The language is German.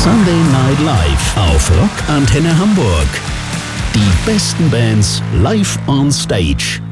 Sunday Night Live auf Rock Antenne Hamburg. Die besten Bands live on stage.